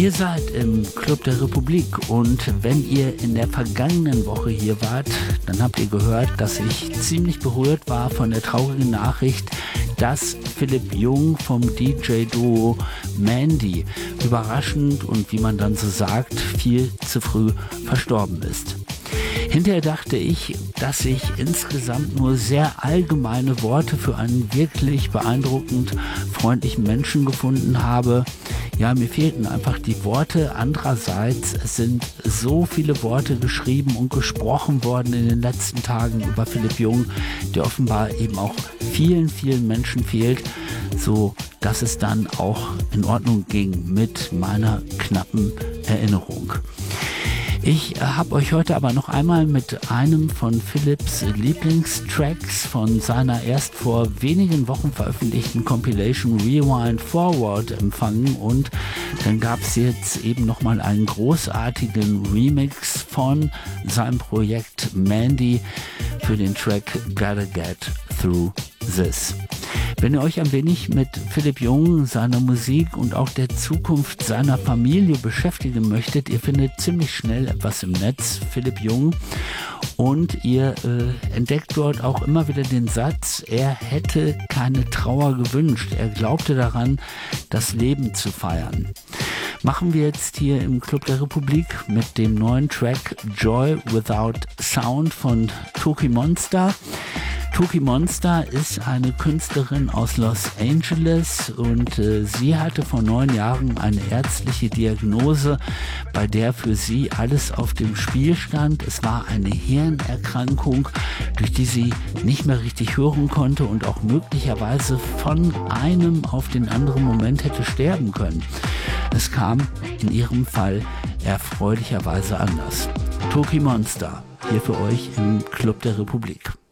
Ihr seid im Club der Republik und wenn ihr in der vergangenen Woche hier wart, dann habt ihr gehört, dass ich ziemlich berührt war von der traurigen Nachricht, dass Philipp Jung vom DJ-Duo Mandy überraschend und wie man dann so sagt, viel zu früh verstorben ist. Hinterher dachte ich, dass ich insgesamt nur sehr allgemeine Worte für einen wirklich beeindruckend freundlichen Menschen gefunden habe. Ja, mir fehlten einfach die Worte. Andererseits, es sind so viele Worte geschrieben und gesprochen worden in den letzten Tagen über Philipp Jung, der offenbar eben auch vielen, vielen Menschen fehlt, so dass es dann auch in Ordnung ging mit meiner knappen Erinnerung. Ich habe euch heute aber noch einmal mit einem von Philipps Lieblingstracks von seiner erst vor wenigen Wochen veröffentlichten Compilation Rewind Forward empfangen und dann gab es jetzt eben nochmal einen großartigen Remix von seinem Projekt Mandy für den Track Gotta Get Through This. Wenn ihr euch ein wenig mit Philipp Jung, seiner Musik und auch der Zukunft seiner Familie beschäftigen möchtet, ihr findet ziemlich schnell etwas im Netz, Philipp Jung, und ihr entdeckt dort auch immer wieder den Satz, er hätte keine Trauer gewünscht, er glaubte daran, das Leben zu feiern. Machen wir jetzt hier im Club der Republik mit dem neuen Track Joy Without Sound von Toki Monster. Toki Monster ist eine Künstlerin aus Los Angeles und sie hatte vor 9 Jahren eine ärztliche Diagnose, bei der für sie alles auf dem Spiel stand. Es war eine Hirnerkrankung, durch die sie nicht mehr richtig hören konnte und auch möglicherweise von einem auf den anderen Moment hätte sterben können. Es kam in ihrem Fall erfreulicherweise anders. Toki Monster, hier für euch im Club der Republik.